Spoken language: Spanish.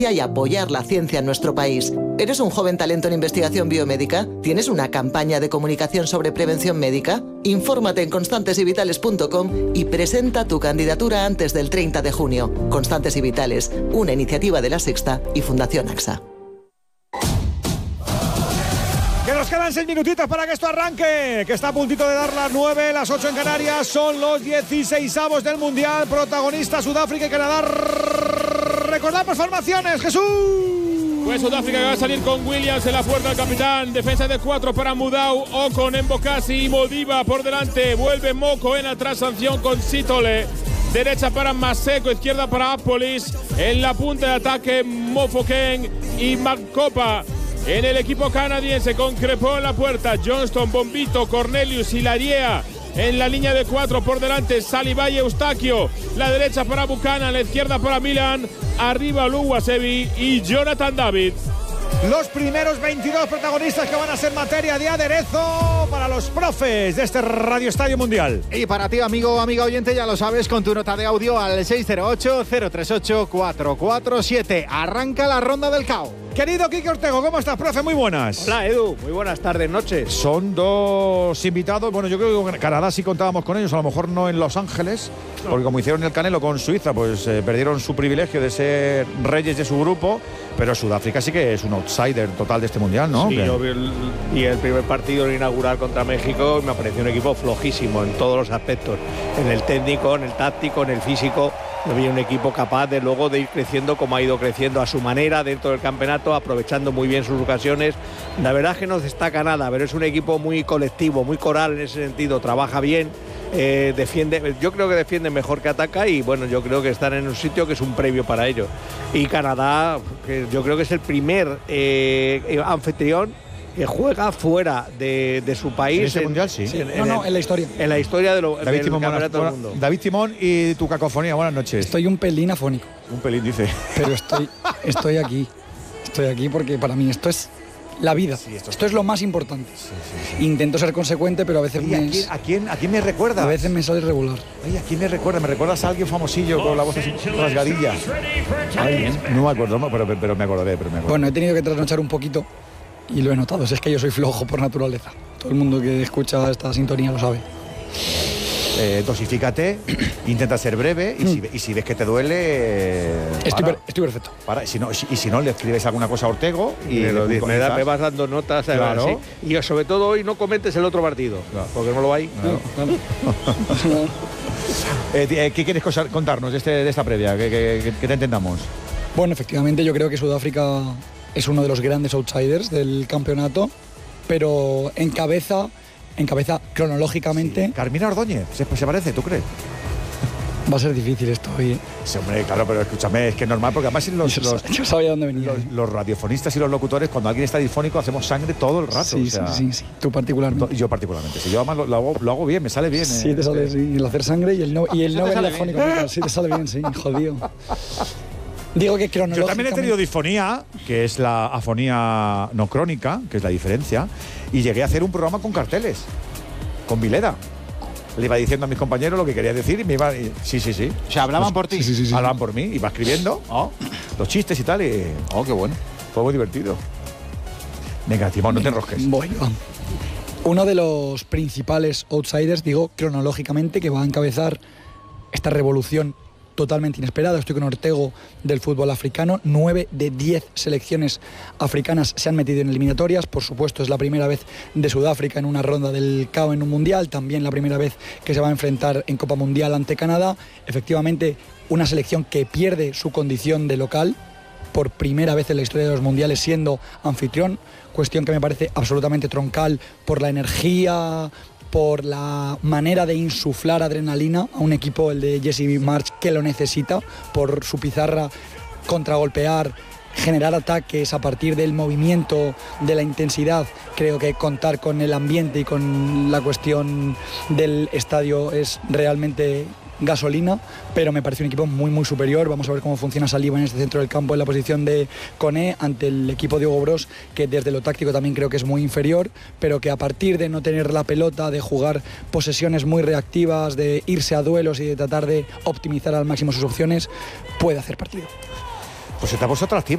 y apoyar la ciencia en nuestro país. ¿Eres un joven talento en investigación biomédica? ¿Tienes una campaña de comunicación sobre prevención médica? Infórmate en constantesyvitales.com y presenta tu candidatura antes del 30 de junio. Constantes y Vitales, una iniciativa de La Sexta y Fundación AXA. Que nos quedan 6 minutitos para que esto arranque, que está a puntito de dar las 9, las 8 en Canarias. Son los 16avos del Mundial, protagonistas Sudáfrica y Canadá. Recordamos formaciones, Jesús. Pues Sudáfrica que va a salir con Williams en la puerta del capitán. Defensa de 4 para Mudau, Ocon, Mbokasi y Modiba por delante. Vuelve Moko en atrás, sanción con Sitole. Derecha para Maseko, izquierda para Apolis. En la punta de ataque Mofoken y Mancopa. En el equipo canadiense con Crepó en la puerta, Johnston, Bombito, Cornelius y Lariea. En la línea de 4 por delante, Saliba y Eustaquio. La derecha para Buchanan, la izquierda para Milan. Arriba Luwasevi y Jonathan David. Los primeros 22 protagonistas que van a ser materia de aderezo para los profes de este Radio Estadio Mundial. Y para ti, amigo, amiga oyente, ya lo sabes, con tu nota de audio al 608-038-447. Arranca la ronda del CAO. Querido Quique Ortego, ¿cómo estás, profe? Muy buenas. Hola, Edu. Muy buenas tardes, noches. Son 2 invitados. Bueno, yo creo que en Canadá sí contábamos con ellos, a lo mejor no en Los Ángeles, porque como hicieron el Canelo con Suiza, pues perdieron su privilegio de ser reyes de su grupo, pero Sudáfrica sí que es un outsider total de este Mundial, ¿no? Sí, yo vi el primer partido inaugural contra México y me pareció un equipo flojísimo en todos los aspectos, en el técnico, en el táctico, en el físico. Yo vi un equipo capaz de luego de ir creciendo como ha ido creciendo a su manera dentro del campeonato, aprovechando muy bien sus ocasiones. La verdad es que no destaca nada, pero es un equipo muy colectivo, muy coral en ese sentido, trabaja bien, defiende, yo creo que defiende mejor que ataca y bueno, yo creo que están en un sitio que es un previo para ellos. Y Canadá, que yo creo que es el primer anfitrión que juega fuera de su país. ¿En este mundial? Sí. En la historia. En la historia del campeonato del mundo. David Timón y tu cacofonía, buenas noches. Estoy un pelín afónico. Un pelín, dice. Pero estoy aquí. Estoy aquí porque para mí esto es la vida. Sí, esto es lo más importante. Sí. Intento ser consecuente, pero a veces ¿A quién me recuerda? A veces me sale regular. Ay, ¿a quién me recuerda? ¿Me recuerdas a alguien famosillo con la voz así rasgadilla? Ay, no me acuerdo, pero me acordaré. Bueno, he tenido que trasnochar un poquito. Y lo he notado, es que yo soy flojo por naturaleza. Todo el mundo que escucha esta sintonía lo sabe. Dosifícate, intenta ser breve y si ves que te duele... Estoy perfecto. Y si no, le escribes alguna cosa a Ortego y me vas dando notas. Claro. ¿Sí? Y sobre todo hoy no comentes el otro partido, claro, porque no lo hay. Claro. ¿Qué quieres contarnos de esta previa? Que te entendamos. Bueno, efectivamente yo creo que Sudáfrica es uno de los grandes outsiders del campeonato, pero encabeza cronológicamente. Sí. Carmina Ordóñez, ¿se parece? ¿Tú crees? Va a ser difícil esto hoy. Sí, hombre, claro, pero escúchame, es que es normal, porque además yo sabía dónde venía. Los radiofonistas y los locutores, cuando alguien está disfónico, hacemos sangre todo el rato. Sí, o sea, sí. Tú particularmente. Yo particularmente. Sí, yo además lo hago bien, me sale bien. Sí, te sale, sí. El hacer sangre y el no ver afónico. Sí, te sale bien, sí, jodido. Digo que cronológicamente... Yo también he tenido disfonía, que es la afonía no crónica, que es la diferencia, y llegué a hacer un programa con carteles, con Vileda. Le iba diciendo a mis compañeros lo que quería decir y me iba... Sí. O sea, hablaban por ti. Sí. Hablaban por mí, iba escribiendo los chistes y tal, y... qué bueno. Fue muy divertido. Venga, Timón, no te enrosques. Bueno, uno de los principales outsiders, digo, cronológicamente, que va a encabezar esta revolución totalmente inesperada. Estoy con Ortego del fútbol africano. 9 de 10 selecciones africanas se han metido en eliminatorias. Por supuesto, es la primera vez de Sudáfrica en una ronda del CAO en un mundial. También la primera vez que se va a enfrentar en Copa Mundial ante Canadá. Efectivamente, una selección que pierde su condición de local por primera vez en la historia de los mundiales siendo anfitrión. Cuestión que me parece absolutamente troncal por la energía, por la manera de insuflar adrenalina a un equipo, el de Jesse Marsch, que lo necesita, por su pizarra, contragolpear, generar ataques a partir del movimiento, de la intensidad. Creo que contar con el ambiente y con la cuestión del estadio es realmente gasolina, pero me parece un equipo muy superior. Vamos a ver cómo funciona Saliba en este centro del campo en la posición de Koné ante el equipo de Hugo Bros, que desde lo táctico también creo que es muy inferior, pero que a partir de no tener la pelota, de jugar posesiones muy reactivas, de irse a duelos y de tratar de optimizar al máximo sus opciones, puede hacer partido. Pues se te ha puesto atractivo.